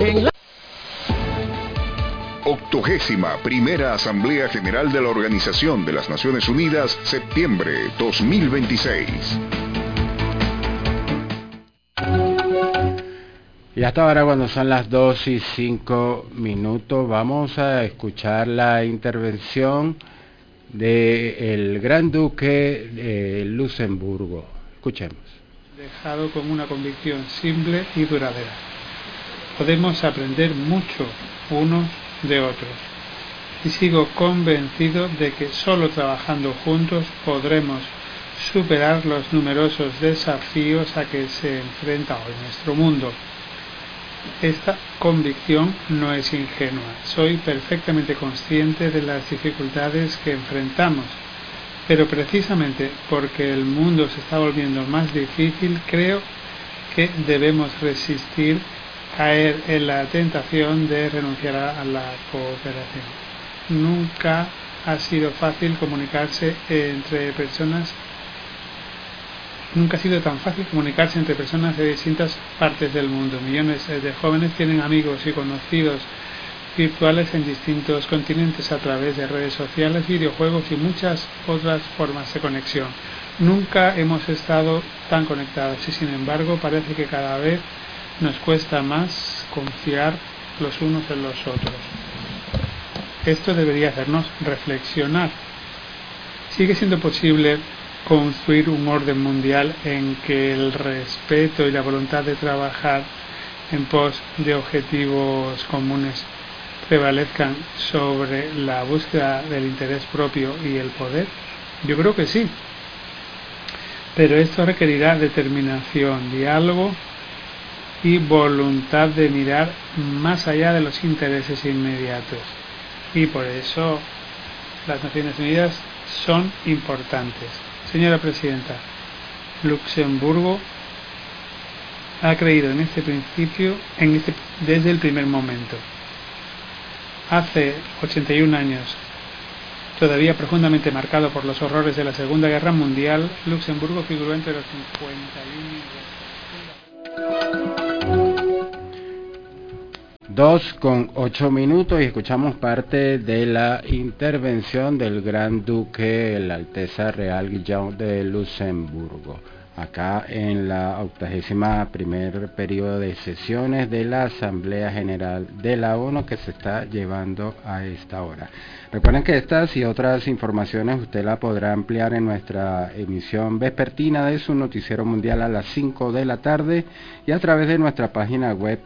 En la 81ª Asamblea General de la Organización de las Naciones Unidas, septiembre 2026. Y hasta ahora, cuando son las 2:05, vamos a escuchar la intervención del Gran Duque de Luxemburgo. Escuchemos. Dejado con una convicción simple y duradera. Podemos aprender mucho unos de otros. Y sigo convencido de que solo trabajando juntos podremos superar los numerosos desafíos a que se enfrenta hoy nuestro mundo. Esta convicción no es ingenua. Soy perfectamente consciente de las dificultades que enfrentamos, pero precisamente porque el mundo se está volviendo más difícil, creo que debemos resistir caer en la tentación de renunciar a la cooperación. Nunca ha sido fácil comunicarse entre personas. Nunca ha sido tan fácil comunicarse entre personas de distintas partes del mundo. Millones de jóvenes tienen amigos y conocidos virtuales en distintos continentes a través de redes sociales, videojuegos y muchas otras formas de conexión. Nunca hemos estado tan conectados y, sin embargo, parece que cada vez nos cuesta más confiar los unos en los otros. Esto debería hacernos reflexionar. ¿Sigue siendo posible construir un orden mundial en que el respeto y la voluntad de trabajar en pos de objetivos comunes prevalezcan sobre la búsqueda del interés propio y el poder? Yo creo que sí. Pero esto requerirá determinación, diálogo y voluntad de mirar más allá de los intereses inmediatos. Y por eso las Naciones Unidas son importantes. Señora Presidenta, Luxemburgo ha creído en este principio desde el primer momento. Hace 81 años, todavía profundamente marcado por los horrores de la Segunda Guerra Mundial, Luxemburgo figuró entre los 2:08 y escuchamos parte de la intervención del Gran Duque, la Alteza Real Guillaume de Luxemburgo, acá en la 81º periodo de sesiones de la Asamblea General de la ONU que se está llevando a esta hora. Recuerden que estas y otras informaciones usted la podrá ampliar en nuestra emisión vespertina de su noticiero mundial a las 5 de la tarde y a través de nuestra página web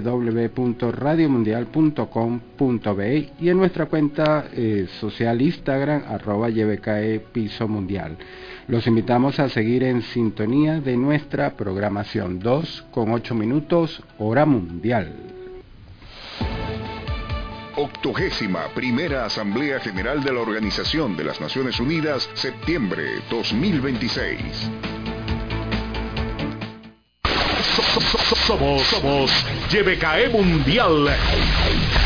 www.radiomundial.com.be y en nuestra cuenta social Instagram @YBKE_Mundial. Los invitamos a seguir en sintonía de nuestra programación. 2:08, hora mundial. 81ª Asamblea General de la Organización de las Naciones Unidas, septiembre 2026. Somos YBKE Mundial.